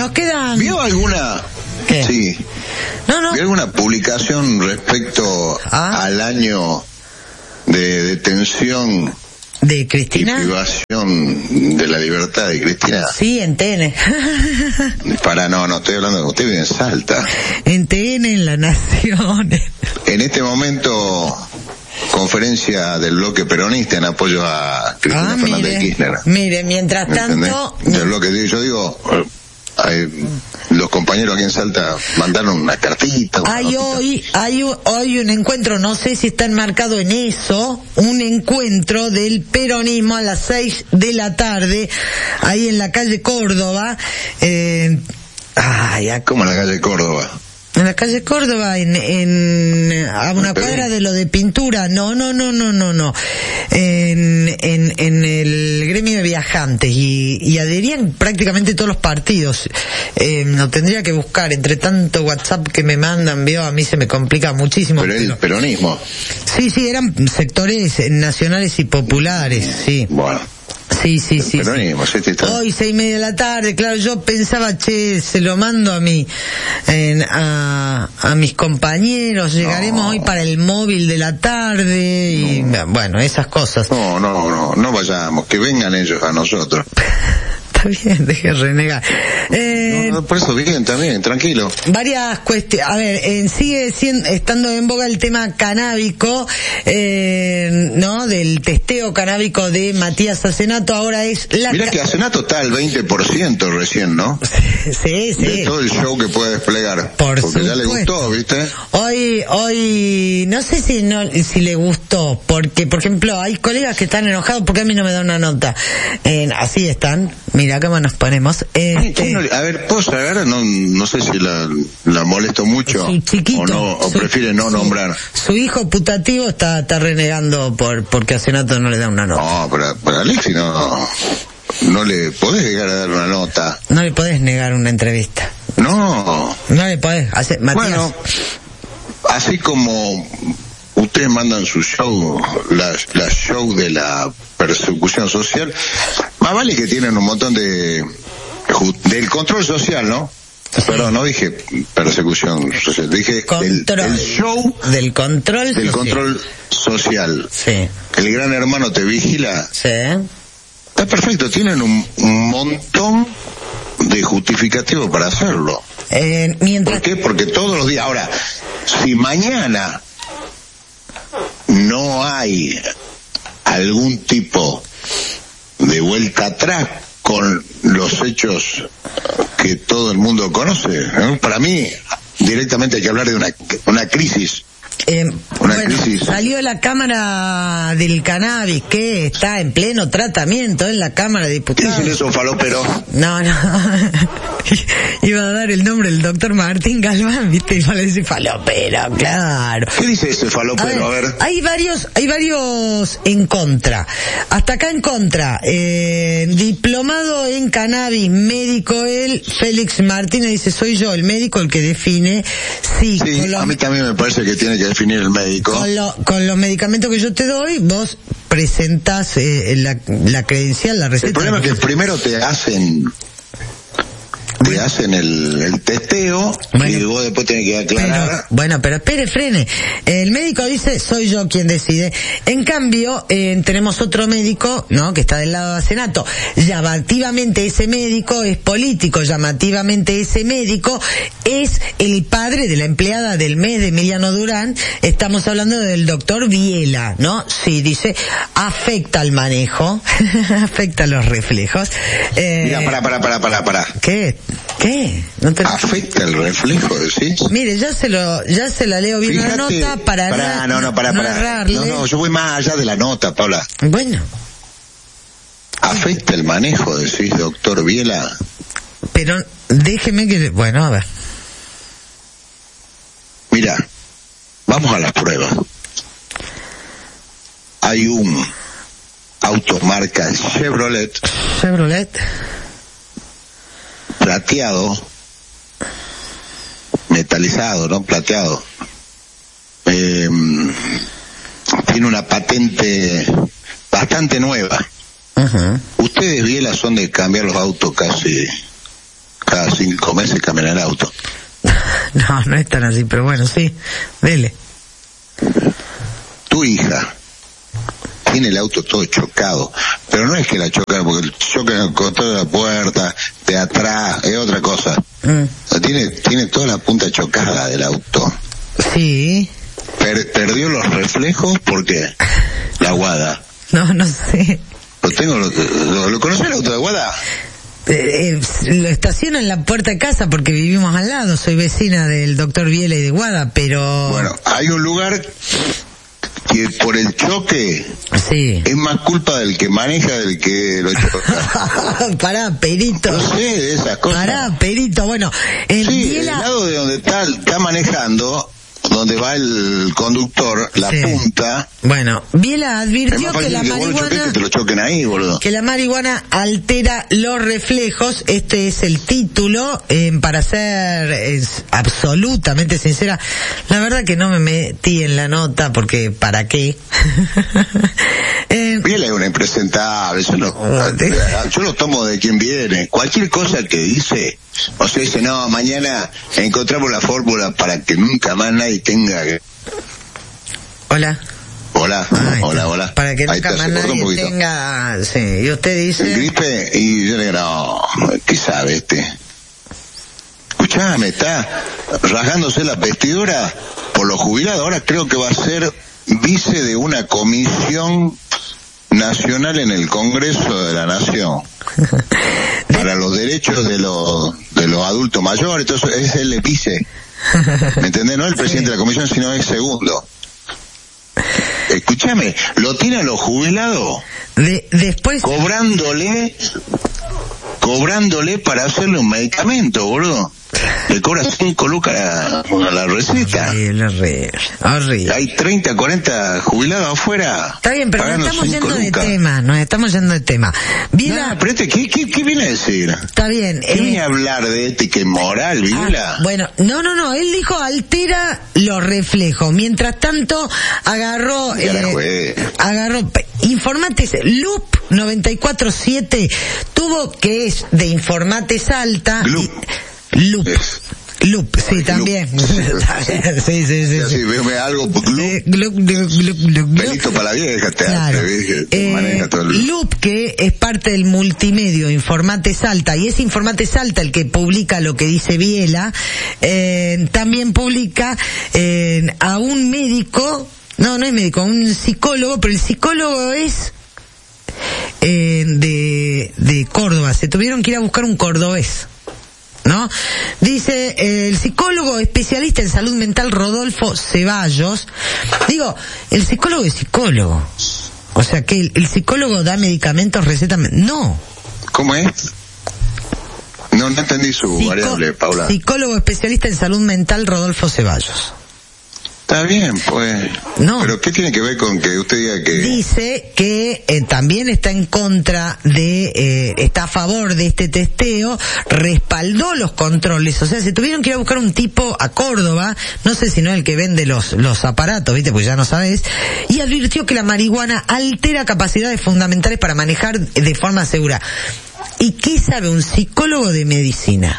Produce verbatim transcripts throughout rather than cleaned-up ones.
nos quedan... ¿Vio alguna? ¿Qué? Sí. No, no. ¿Vio alguna publicación respecto ¿Ah? al año de detención ¿De Cristina? y privación de la libertad de Cristina? Sí, en T N. Para, no, no estoy hablando de usted, vive en Salta. En T N, en La Nación. En este momento, conferencia del bloque peronista en apoyo a Cristina Ah, Fernández mire, de Kirchner. mire, mientras tanto... Del bloque, yo digo, hay, los compañeros aquí en Salta mandaron una cartita. Una Hay notita. hoy, hay u- hoy un encuentro, no sé si está enmarcado en eso, un encuentro del peronismo a las seis de la tarde, ahí en la calle Córdoba, eh, ay, acá- ¿Cómo en la calle Córdoba? en la calle Córdoba, en, en a una Pero- cuadra de lo de pintura, no, no, no, no, no, no, en, en, en el gremio de viajantes y, y adherían prácticamente todos los partidos. Eh, lo tendría que buscar, entre tanto WhatsApp que me mandan, veo, a mí se me complica muchísimo. Pero el pero- peronismo. Sí, sí, eran sectores eh, nacionales y populares, sí. Bueno, Sí, sí, el sí. sí. peronismo, sí, está. Hoy, seis y media de la tarde, claro, yo pensaba, che, se lo mando a mi, en, a, a mis compañeros, llegaremos No. hoy para el móvil de la tarde y, bueno, esas cosas. No, no, no, no vayamos, que vengan ellos a nosotros. Está bien, deje de renegar. Eh, No, no, por eso bien, también, tranquilo. Varias cuestiones. A ver, eh, sigue siendo, estando en boga el tema canábico, eh, ¿no? Del testeo canábico de Matías Asenato. Ahora es la... Mirá ca- que Asenato está al veinte por ciento recién, ¿no? Sí, sí. De todo el show que puede desplegar. Por Porque ya le supuesto. gustó, ¿viste? Hoy, hoy, no sé si no, si le gustó, porque, por ejemplo, hay colegas que están enojados porque a mí no me da una nota. Eh, así están. Mira cómo nos ponemos. Ay, Este, ¿quién no le- a ver, ¿puedo saber? No, no sé si la, la molesto mucho su chiquito, o no, o su- prefiere no su- nombrar. Su hijo putativo está, está renegando por, porque a Senato no le da una nota. No, pero, pero Alexi no, no le podés llegar a dar una nota. No le podés negar una entrevista. No. No le podés hacer, Matías. Bueno, así como ustedes mandan su show, la, la show de la persecución social, más vale que tienen un montón de ju- del control social, ¿no? Perdón, no dije persecución social, dije del, Control. del show Del control del social. control social. Sí. El gran hermano te vigila. Sí. Está perfecto, tienen un, un montón de justificativos para hacerlo. Eh, mientras... ¿Por qué? Porque todos los días. Ahora, si mañana no hay algún tipo de vuelta atrás con los hechos que todo el mundo conoce, ¿no? Para mí, directamente hay que hablar de una, una crisis. Eh, Una bueno, crisis. salió la Cámara del Cannabis, que está en pleno tratamiento en la Cámara de ¿Qué Diputados. dicen esos faloperos? No, no. Iba a dar el nombre del doctor Martín Galván, viste, iba a decir falopero, claro. ¿Qué dice ese A falopero? ver, A ver. hay varios, hay varios en contra. Hasta acá en contra. Eh, diplomado en cannabis, médico él, Félix Martínez dice, soy yo el médico el que define si Sí, con los, a mí también me parece que tiene que definir el médico. con, lo- con los medicamentos que yo te doy, vos presentás eh, la, la credencial, la receta. El problema es que primero te hacen te hacen el, el testeo Bueno. y vos después tenés que aclarar. Pero, bueno, pero espere, frene. El médico dice, soy yo quien decide. En cambio, eh, tenemos otro médico, ¿no?, que está del lado de Senato. Llamativamente ese médico es político, llamativamente ese médico es el padre de la empleada del mes de Emiliano Durán. Estamos hablando del doctor Viela, ¿no? Sí, dice, afecta al manejo, afecta los reflejos. Eh, Mira, pará, pará, pará, pará, pará. ¿Qué? ¿Qué? No te... Afecta el reflejo, decís. Mire, ya se lo, ya se la leo bien Fíjate, la nota para pará, no, no, no, pará, no pará. errarle. No, no, yo voy más allá de la nota, Paula. Bueno, Afecta el manejo, decís, doctor Viela. pero déjeme que, bueno, a ver. Mira, vamos a las pruebas. Hay un auto marca Chevrolet Chevrolet, plateado, metalizado, ¿no? Plateado. Eh, tiene una patente bastante nueva. uh-huh. Ustedes, Viela, son de cambiar los autos casi cada cinco meses cambian el auto. No, no es tan así, pero bueno, sí, dele. Tu hija tiene el auto todo chocado, pero no es que la chocan porque chocan contra la puerta, de atrás, es otra cosa. Mm. Tiene, tiene toda la punta chocada del auto. Sí. Per, perdió los reflejos porque la Guada. No, no sé. Lo tengo, lo, lo, ¿lo conoces el auto de Guada? Eh, eh, lo estaciono en la puerta de casa porque vivimos al lado, soy vecina del doctor Biela y de Guada, pero... Bueno, hay un lugar que por el choque sí. es más culpa del que maneja del que lo choca. Pará, perito. No sé de esas cosas. Pará, perito. Bueno, el sí, Biela... el lado de donde está, está manejando, donde va el conductor, la sí. punta. Bueno, Biela advirtió que la que marihuana que te lo choquen ahí, boludo. Que la marihuana altera los reflejos. Este es el título. Eh, para ser es, absolutamente sincera, la verdad que no me metí en la nota porque ¿para qué? eh, Biela es una impresentable. Yo lo, yo lo tomo de quien viene. Cualquier cosa que dice, o sea, dice, no, mañana encontramos la fórmula para que nunca más nadie tenga que... Hola. Hola, ah, hola, hola. Para que nunca más nadie tenga... Sí, y usted dice... Gripe, y yo le digo, no, ¿qué sabe este? Escuchame, está rasgándose la vestidura por los jubilados. Ahora creo que va a ser vice de una comisión nacional en el Congreso de la Nación. Para los derechos de los de los adultos mayores, entonces es el vice. ¿Me entendés? No el presidente sí. de la comisión, sino el segundo. Escúchame, lo tienen los jubilados de, después cobrándole cobrándole para hacerle un medicamento, boludo. Le cobra cinco lucas a la, la receta. Horrible, horrible, horrible. Hay treinta, cuarenta jubilados afuera. Está bien, pero nos estamos yendo lucas. de tema, nos estamos yendo de tema. Vila, no, pero este, ¿qué, qué, ¿qué viene a decir? Está bien. ¿Qué eh, viene a hablar de ética y moral, Vila? Ah, bueno, no, no, no, él dijo altera los reflejos. Mientras tanto, agarró... Eh, agarró... Informates, Loop noventa y cuatro siete tuvo, que es de Informate Salta... Loop. Loop. Loop, sí, también. Loop. sí, sí, sí. sí. Veme algo, Loop. Eh, Loop, Loop, Loop, Loop. Benito para la vieja, te claro. hace, eh, maneja todo el... Loop, que es parte del multimedio Informate Salta, y es Informate Salta el que publica lo que dice Biela, eh, también publica eh, a un médico, no, no es médico, a un psicólogo, pero el psicólogo es eh, de, de Córdoba. Se tuvieron que ir a buscar un cordobés. ¿No? Dice eh, el psicólogo especialista en salud mental Rodolfo Ceballos. Digo, el psicólogo es psicólogo. O sea que el, el psicólogo da medicamentos, receta... No. ¿Cómo es? No, no entendí su Psico- variable, Paula. Psicólogo especialista en salud mental Rodolfo Ceballos. Está bien, pues. No. Pero ¿qué tiene que ver con que usted diga que...? Dice que eh, también está en contra de, eh, está a favor de este testeo, respaldó los controles, o sea, se tuvieron que ir a buscar un tipo a Córdoba, no sé si no el que vende los, los aparatos, viste, pues ya no sabes, y advirtió que la marihuana altera capacidades fundamentales para manejar de forma segura. ¿Y qué sabe un psicólogo de medicina?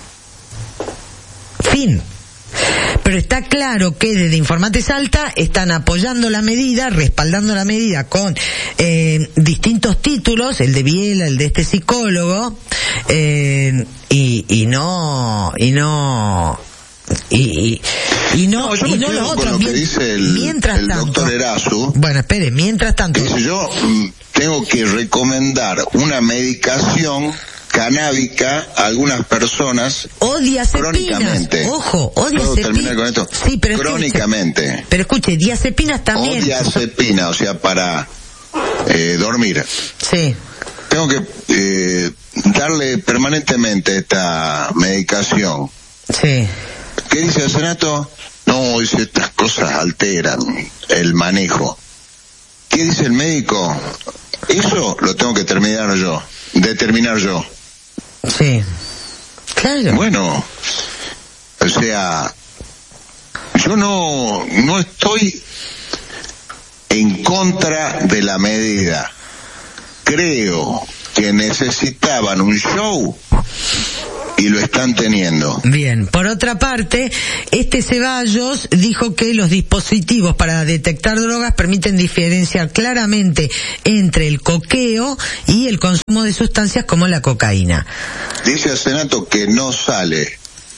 Fin. Pero está claro que desde Informate Salta están apoyando la medida, respaldando la medida con eh, distintos títulos, el de Biela, el de este psicólogo, eh, y, y no, y no, y, y, y no, no, yo y me no quedo los con otros. Lo que Mien- dice el, mientras el tanto, doctor Erazu. Bueno, espere, mientras tanto. Dice, yo mm, tengo que recomendar una medicación canábica a algunas personas o diazepinas, crónicamente. Ojo, o ¿Puedo terminar con esto? Sí, pero crónicamente. Escuche, pero escuche, diazepinas también. O diazepina, o sea, para eh, dormir. Sí. Tengo que eh, darle permanentemente esta medicación. Sí. ¿Qué dice el Senato? No, dice, estas cosas alteran el manejo. ¿Qué dice el médico? Eso lo tengo que terminar yo, determinar yo. Sí, claro. Bueno, o sea, yo no, no estoy en contra de la medida. Creo que necesitaban un show y y lo están teniendo. Bien, por otra parte, este Ceballos dijo que los dispositivos para detectar drogas permiten diferenciar claramente entre el coqueo y el consumo de sustancias como la cocaína. Dice el Senato que no sale.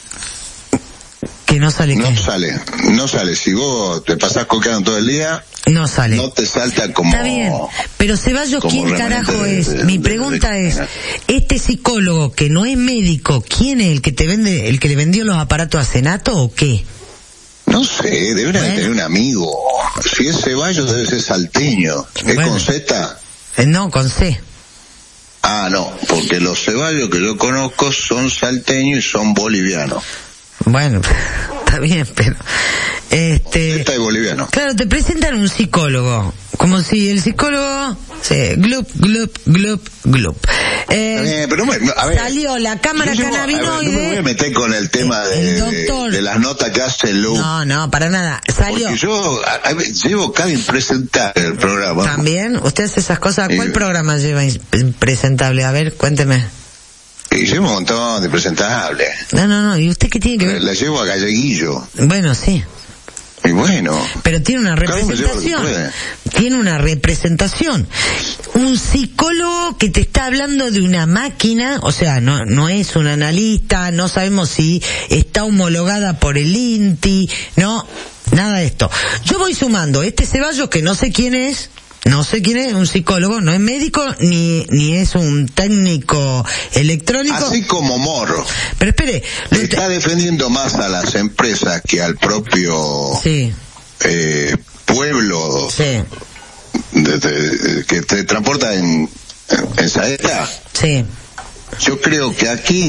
Que no sale. No ¿qué? sale, no sale. Si vos te pasás coqueando todo el día, no sale. No te salta como... Está bien, pero Ceballos, ¿quién carajo de, es? De, Mi de, pregunta de, de, es, ¿este psicólogo que no es médico, quién es el que te vende, el que le vendió los aparatos a Senato o qué? No sé, debe bueno. tener un amigo. Si es Ceballos debe ser salteño. ¿Es bueno. con Z? Eh, no, con C. Ah, no, porque los Ceballos que yo conozco son salteños y son bolivianos. Bueno, está bien, pero... Este, Está de boliviano. Claro, te presentan un psicólogo, como si el psicólogo, sí, glup, glup, glup, glup. Eh, bien, pero bueno, a ver, salió la cámara llevo, cannabinoide. A ver, no me voy a meter con el tema el, de, el doctor, de, de las notas que hace Lu. No, no, para nada. Salió. Porque yo a, a ver, llevo cada impresentable el programa. También, usted hace esas cosas. ¿Cuál eh, programa lleva impresentable? A ver, cuénteme. Y llevo un montón de presentables. No, no, no. ¿Y usted qué tiene que ver? La llevo a Galleguillo. Bueno, sí. Y bueno. Pero tiene una representación. Tiene una representación. Un psicólogo que te está hablando de una máquina, o sea, no, no es un analista, no sabemos si está homologada por el INTI, no, nada de esto. Yo voy sumando este Ceballos, que no sé quién es, no sé quién es, un psicólogo, no es médico ni ni es un técnico electrónico. Así como Morro. Pero espere. Está te... defendiendo más a las empresas que al propio sí. eh, pueblo sí. de, de, que te transporta en, en saeta. Sí. Yo creo que aquí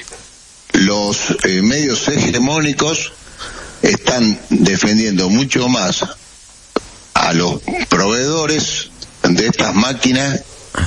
los eh, medios hegemónicos están defendiendo mucho más a los proveedores de estas máquinas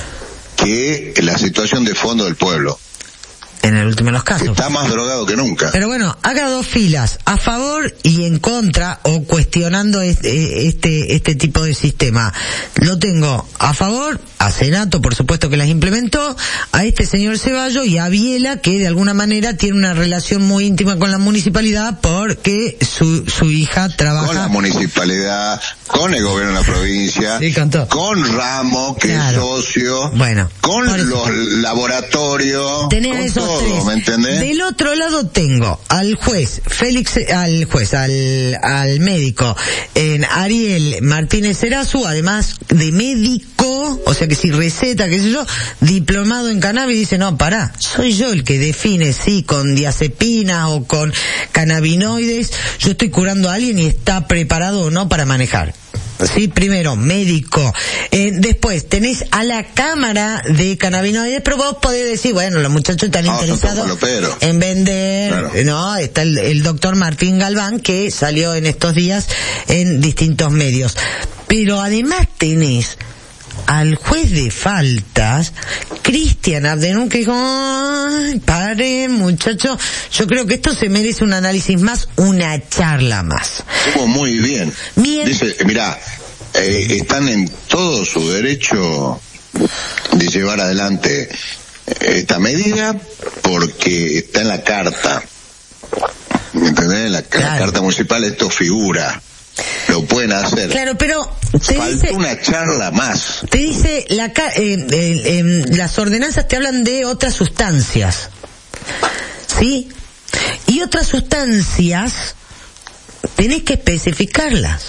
que la situación de fondo del pueblo. En el último de los casos. Está más drogado que nunca. Pero bueno, haga dos filas, a favor y en contra, o cuestionando este, este, este tipo de sistema. Lo tengo a favor, a Senato, por supuesto que las implementó, a este señor Ceballos y a Biela, que de alguna manera tiene una relación muy íntima con la municipalidad porque su, su hija trabaja... Con la municipalidad, con el gobierno de la provincia, sí, con, con Ramos, que claro. es socio, bueno, con los laboratorios, tener con esos todo, tres. ¿me entendés? Del otro lado tengo al juez Félix, al juez, al, al médico en Ariel Martínez Erazu, además de médico, o sea que si receta, qué sé yo, diplomado en cannabis, dice, no, pará, soy yo el que define si con diazepina o con cannabinoides yo estoy curando a alguien y está preparado o no para manejar. Sí, primero, médico. Eh, después, tenés a la Cámara de Cannabinoides, pero vos podés decir, bueno, los muchachos están no, interesados en vender, claro. ¿no? Está el, el doctor Martín Galván, que salió en estos días en distintos medios. Pero además tenés al juez de faltas, Cristian Abdenur, que dijo, ay, pare, muchacho, yo creo que esto se merece un análisis más, una charla más. Estuvo muy bien. bien. Dice, mirá, eh, están en todo su derecho de llevar adelante esta medida porque está en la carta. ¿Me entendés? En la, claro. la carta municipal esto figura. Lo pueden hacer. Claro, pero te falta dice, una charla más. Te dice la eh, eh, eh, las ordenanzas te hablan de otras sustancias, ¿sí? Y otras sustancias tenés que especificarlas.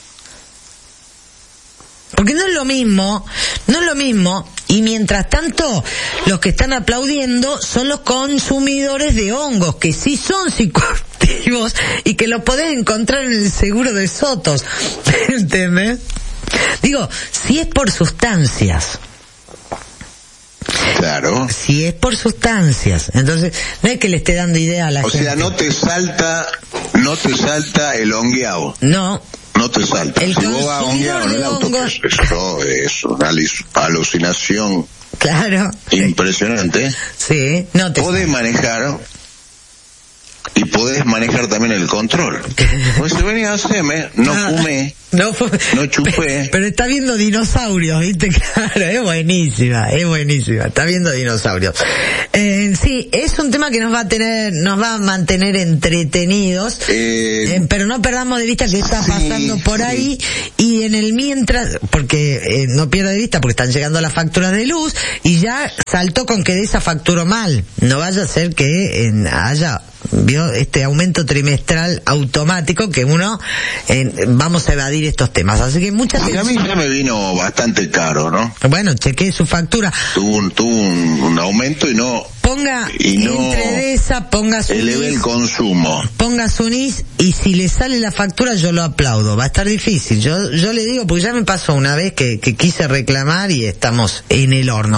Porque no es lo mismo, no es lo mismo, y mientras tanto, los que están aplaudiendo son los consumidores de hongos, que sí son psicoactivos y que los podés encontrar en el seguro de Sotos. ¿Entendés? Digo, si es por sustancias. Claro. Si es por sustancias. Entonces, no es que le esté dando idea a la o gente. O sea, no te salta, no te salta el hongueado. No. No te salta. El si vos vas a honguear en el auto, pues eso es una alucinación. Claro. Impresionante. Sí. No te podés manejar y podés manejar también el control. Pues si venía a hacerme, no fumé, no, no chupé. Pero está viendo dinosaurios, ¿viste? Claro, es buenísima, es buenísima. Está viendo dinosaurios. Eh, sí, es un tema que nos va a tener, nos va a mantener entretenidos, eh, eh, pero no perdamos de vista que está sí, pasando por sí. ahí, y en el mientras, porque eh, no pierda de vista, porque están llegando las facturas de luz, y ya saltó con que de esa facturó mal. No vaya a ser que en, haya vio este aumento trimestral automático que uno eh, vamos a evadir estos temas, así que muchas sí, a mí ya me vino bastante caro, ¿no? Bueno, chequeé su factura, tuvo un, tuvo un, un aumento y no ponga y no entre esa, ponga su eleve el consumo, ponga su N I S, y si le sale la factura yo lo aplaudo. Va a estar difícil, yo yo le digo, porque ya me pasó una vez que, que quise reclamar y estamos en el horno.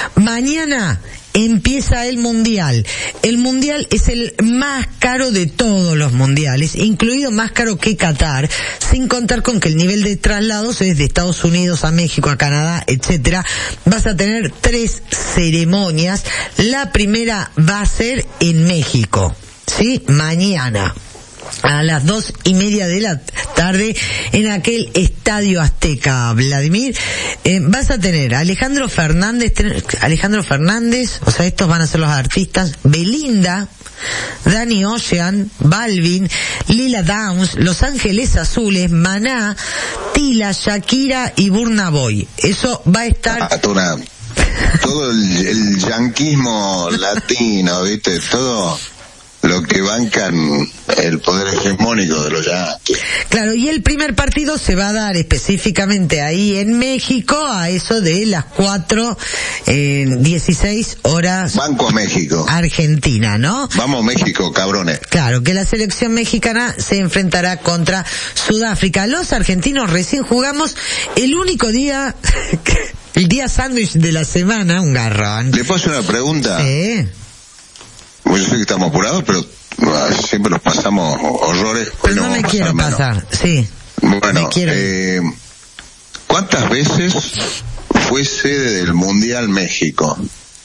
Mañana empieza el Mundial. El Mundial es el más caro de todos los mundiales, incluido más caro que Qatar, sin contar con que el nivel de traslados es de Estados Unidos a México, a Canadá, etcétera. Vas a tener tres ceremonias. La primera va a ser en México, ¿sí? Mañana a las dos y media de la tarde en aquel Estadio Azteca, Vladimir. Eh, vas a tener a Alejandro Fernández, Alejandro Fernández, o sea, estos van a ser los artistas, Belinda, Danny Ocean, Balvin, Lila Downs, Los Ángeles Azules, Maná, Tila, Shakira y Burna Boy. Eso va a estar... Ah, toda, todo el, el yanquismo latino, ¿viste? Todo lo que bancan el poder hegemónico de los yanquis. Claro, y el primer partido se va a dar específicamente ahí en México a eso de las cuatro, eh, dieciséis horas. Banco a México. Argentina, ¿no? Vamos México, cabrones. Claro, que la selección mexicana se enfrentará contra Sudáfrica. Los argentinos recién jugamos el único día, el día sándwich de la semana, un garrón. ¿Le puedo hacer una pregunta? Sí. Yo sé que estamos apurados, pero siempre nos pasamos horrores. Pero no, no me quiero pasar, sí. Bueno, eh, ¿cuántas veces fue sede del Mundial México?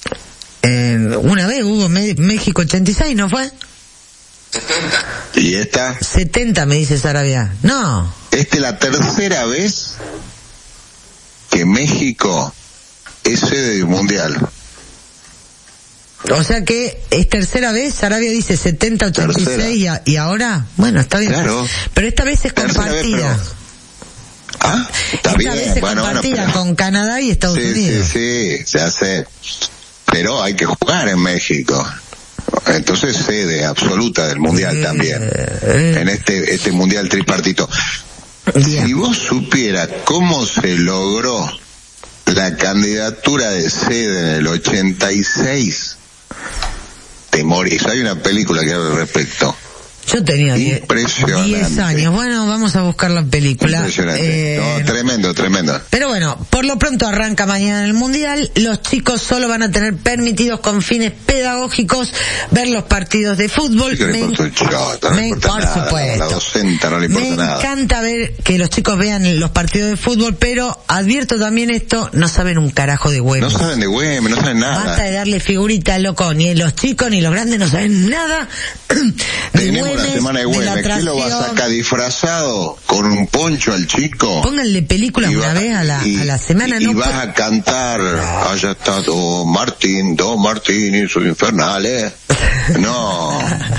Eh, una vez hubo Me- México ochenta y seis, ¿no fue? setenta. ¿Y esta? setenta, me dice Sarabia. No. Esta es la tercera vez que México es sede del Mundial. O sea que es tercera vez, Sarabia dice setenta, ochenta y seis y, a, y ahora, bueno, está bien. Claro. Pero esta vez es compartida. Vez, pero... Ah, está esta bien. Vez es bueno, compartida bueno, pero... con Canadá y Estados sí, Unidos. Sí, sí, se hace. Pero hay que jugar en México. Entonces sede absoluta del Mundial eh, también. Eh, en este este Mundial tripartito. Bien. Si vos supieras cómo se logró la candidatura de sede en el ochenta y seis, te morís. Hay una película que habla al respecto. Yo tenía diez años. Bueno, vamos a buscar la película. Impresionante. Eh, no, tremendo, tremendo. Pero bueno, por lo pronto arranca mañana el Mundial. Los chicos solo van a tener permitidos con fines pedagógicos ver los partidos de fútbol. Sí, me, importa el chato, no me importa por nada, supuesto. La docenta no le importa me nada. Me encanta ver que los chicos vean los partidos de fútbol, pero advierto también esto, no saben un carajo de Güemes. No saben de Güemes, no saben nada. Basta de darle figurita, loco. Ni los chicos ni los grandes no saben nada de Güemes. La semana de Güemes, ¿qué lo va a sacar disfrazado con un poncho al chico? Pónganle películas una vez a la, y, a la semana. Y, no y vas a cantar, allá está Don Martín, Don Martín y sus infernales. No.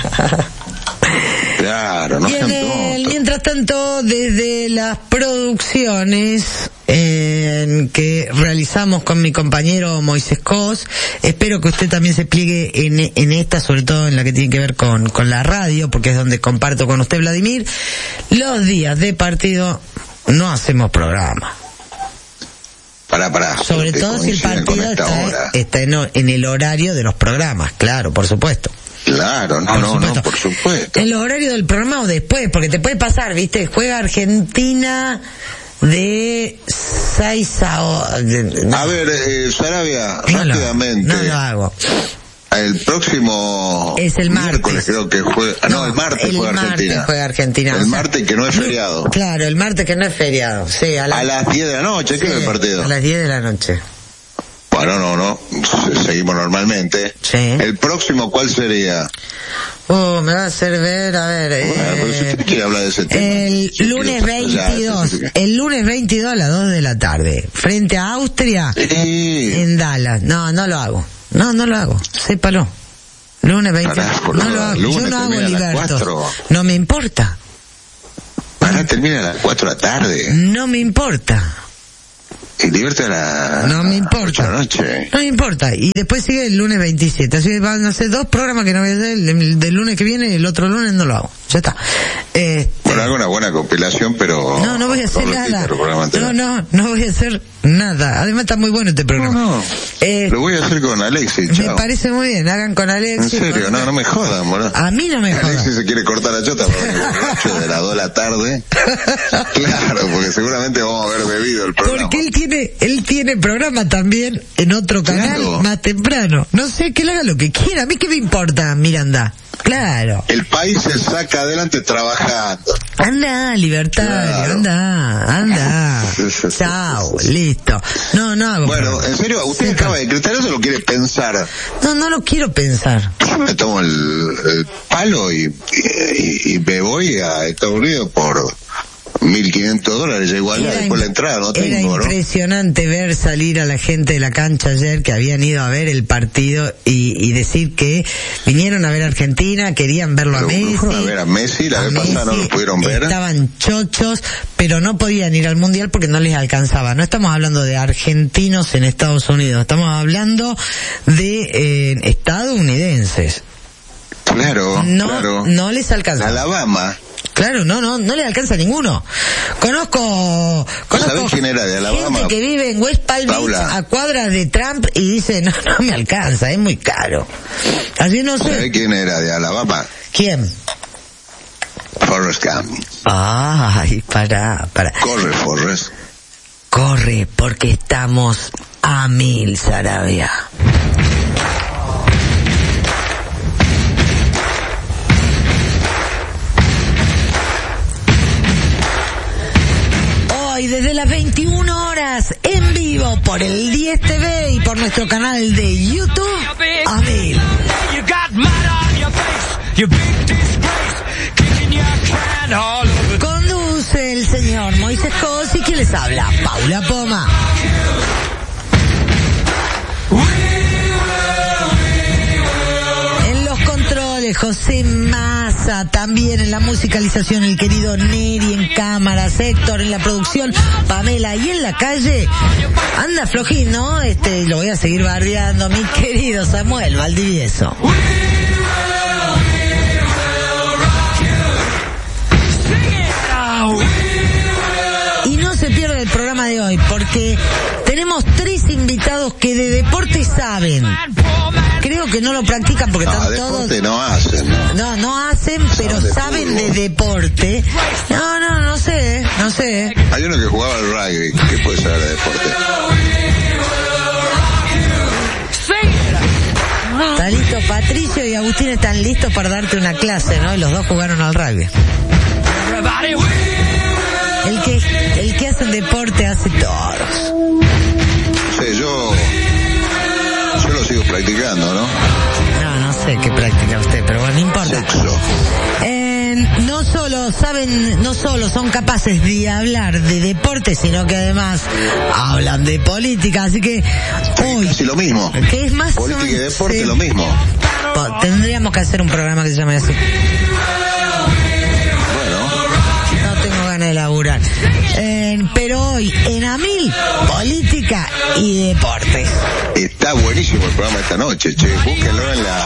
Claro, no sean tontos. Mientras tanto, desde las producciones eh, que realizamos con mi compañero Moisés Cos, espero que usted también se pliegue en, en esta, sobre todo en la que tiene que ver con, con la radio, porque es donde comparto con usted, Vladimir. Los días de partido no hacemos programa. Pará, pará. Sobre todo si el partido está, está en, en el horario de los programas, claro, por supuesto. Claro, no, no, no, por supuesto. En los horarios del programa o después, porque te puede pasar, ¿viste? Juega Argentina de seis a... No. A ver, eh, Sarabia, no rápidamente. Lo, no lo hago. El próximo es el martes. Miércoles creo que juega... No, no el martes el juega martes Argentina. juega Argentina. El o sea, martes que no es feriado. Claro, el martes que no es feriado. Sí, a, la... a las diez de la noche, ¿qué sí, es el partido? A las diez de la noche. Bueno, no, no, seguimos normalmente. Sí. ¿El próximo cuál sería? Oh, me va a hacer ver, a ver... Bueno, eh, pero si usted quiere hablar de ese tema... El si lunes quiere, veintidós, ya, el lunes veintidós a las dos de la tarde, frente a Austria, sí. en Dallas. No, no lo hago. No, no lo hago, sépalo. Lunes veintidós, Carajo, no lo hago. lunes Yo no hago termina a las libertos. cuatro. No me importa. Ahora termina a las cuatro de la tarde. No me importa. Y divierte a la... No me importa. ocho de la noche. No me importa. Y después sigue el lunes veintisiete. Así que van a ser dos programas que no voy a hacer. El del lunes que viene y el otro lunes no lo hago. Ya está. Este... Bueno, hago una buena compilación, pero... No, no voy a hacer no nada. repito, No, no, no voy a hacer nada. Además está muy bueno este programa. No, no. Eh, Lo voy a hacer con Alexis, me chao. parece muy bien. Hagan con Alexis. En serio, con... no, no me jodan, boludo. A mí no me jodan. Alexis se quiere cortar la chota para el ocho de las dos de la tarde. Claro, porque seguramente vamos a haber bebido el programa. Porque él tiene, él tiene programa también en otro canal Claro. más temprano. No sé, que él haga lo que quiera. A mí qué me importa, Miranda. Claro. El país se saca adelante trabajando. Anda, libertario, Claro. anda, anda. Sí, sí, sí, Chao, sí, sí. listo. No, no hago Bueno, programa. en serio, usted Sí, acaba de gritar eso, lo quiere pensar. No, no lo quiero pensar. Yo me tomo el, el palo y, y, y me voy a Estados Unidos por mil quinientos dólares, ya igual Era después la im- entrada, no Era tengo, ¿no? impresionante ver salir a la gente de la cancha ayer que habían ido a ver el partido y, y decir que vinieron a ver a Argentina, querían verlo Pero a Messi. no fueron a ver a Messi, la a vez pasada no Messi, lo pudieron ver. Estaban chochos, pero no podían ir al Mundial porque no les alcanzaba. No estamos hablando de argentinos en Estados Unidos, estamos hablando de eh, estadounidenses. Claro, No, claro. no les alcanza. Alabama. Claro, no, no, no le alcanza a ninguno. Conozco, conozco ¿Sabés quién era de Alabama? gente que vive en West Palm Beach, Paula. a cuadras de Trump, y dice, no, no me alcanza, es muy caro. Así no ¿Sabés sé. quién era de Alabama? ¿Quién? Forrest Gump. Ay, pará, pará. Corre, Forrest. Corre, porque estamos a mil, Sarabia. Hoy desde las veintiuna horas en vivo por el diez T V y por nuestro canal de YouTube, a mil. Conduce el señor Moisés Cos y quien les habla, Paula Poma. En los controles, José Massa, también en la musicalización, el querido Neri, en cámaras, Héctor en la producción, Pamela, y en la calle, anda flojín, ¿no? Este, lo voy a seguir bardeando, mi querido Samuel Valdivieso. Y no se pierda el programa de hoy, porque tenemos tres invitados que de deporte saben. Creo que no lo practican porque No, están deporte todos... no hacen, ¿no? No, no hacen, pero de saben de fútbol. deporte. No, no, no sé, no sé. Hay uno que jugaba al rugby, que puede saber de deporte. Está listo Patricio y Agustín, están listos para darte una clase, ¿no? Y los dos jugaron al rugby. El que, el que hace deporte hace todos. Sí, yo... Yo lo sigo practicando, ¿no? No, no sé qué practica usted, pero bueno, no importa. Sexo. Eh, no solo saben, no solo son capaces de hablar de deporte, sino que además hablan de política, así que hoy, Casi lo mismo. que es más Política y o- deporte, sí. lo mismo. Po- tendríamos que hacer un programa que se llame así. Bueno, No tengo ganas de laburar. Eh, pero hoy, en Amil, política y deportes. está buenísimo el programa esta noche, che. Búsquenlo en la